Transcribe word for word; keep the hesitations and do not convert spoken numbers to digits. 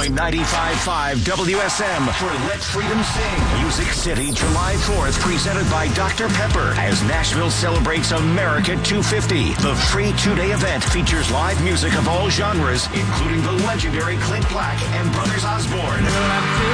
point nine five five W S M for Let Freedom Sing. Music City, July fourth, presented by Doctor Pepper as Nashville celebrates America two fifty. The free two-day event features live music of all genres, including the legendary Clint Black and Brothers Osborne.